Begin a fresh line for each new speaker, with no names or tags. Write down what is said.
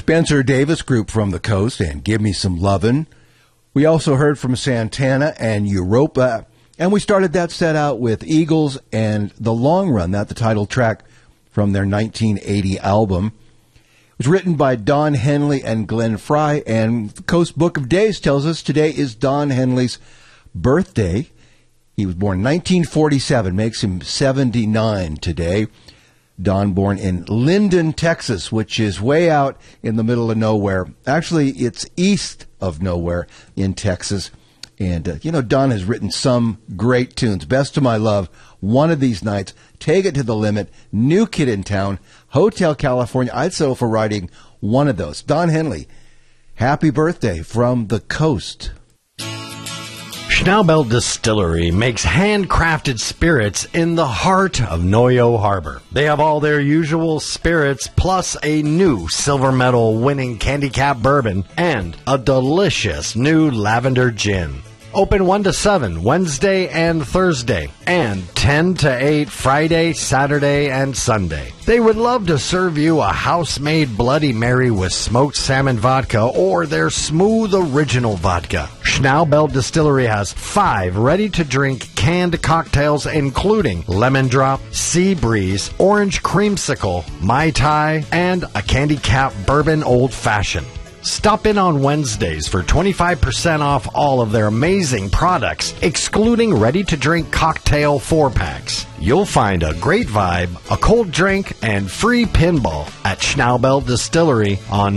Spencer Davis Group from the Coast and Give Me Some Lovin'. We also heard from Santana and Europa. And we started that set out with Eagles and The Long Run, that the title track from their 1980 album. It was written by Don Henley and Glenn Frey, and the Coast Book of Days tells us today is Don Henley's birthday. He was born in 1947, makes him 79 today. Don born in Linden, Texas, which is way out in the middle of nowhere. Actually, it's east of nowhere in Texas. And, Don has written some great tunes. Best of My Love, One of These Nights, Take It to the Limit, New Kid in Town, Hotel California. I'd settle for writing one of those. Don Henley, happy birthday from the Coast.
Schnaubelt Distillery makes handcrafted spirits in the heart of Noyo Harbor. They have all their usual spirits, plus a new silver medal winning Candy Cap bourbon and a delicious new lavender gin. Open 1 to 7 Wednesday and Thursday, and 10 to 8 Friday, Saturday, and Sunday. They would love to serve you a house-made Bloody Mary with smoked salmon vodka or their smooth original vodka. Schnaubelt Distillery has 5 ready-to-drink canned cocktails, including Lemon Drop, Sea Breeze, Orange Creamsicle, Mai Tai, and a Candy Cap Bourbon Old Fashioned. Stop in on Wednesdays for 25% off all of their amazing products, excluding ready-to-drink cocktail 4-packs. You'll find a great vibe, a cold drink, and free pinball at Schnaubelt Distillery on